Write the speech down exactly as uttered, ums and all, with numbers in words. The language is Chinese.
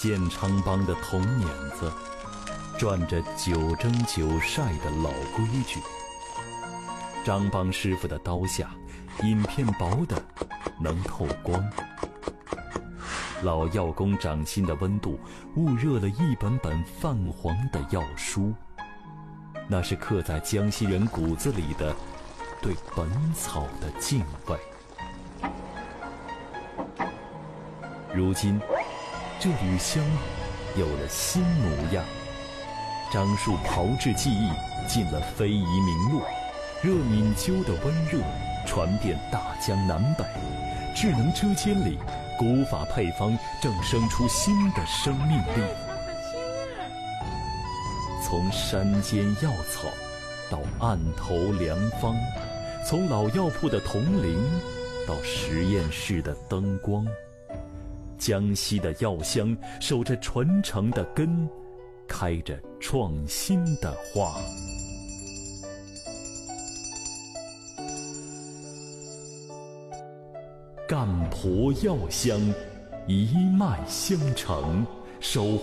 建昌帮的铜碾子，转着九蒸九晒的老规矩。张帮师傅的刀下，银片薄的能透光。老药工掌心的温度焐热了一本本泛黄的药书，那是刻在江西人骨子里的对本草的敬畏。如今这缕香有了新模样，樟树炮制技艺进了非遗名录，热敏灸的温热传遍大江南北，智能车间里古法配方正生出新的生命力。从山间药草到案头良方，从老药铺的铜铃到实验室的灯光，江西的药香守着传承的根，开着创新的花。干婆药香一脉相承，守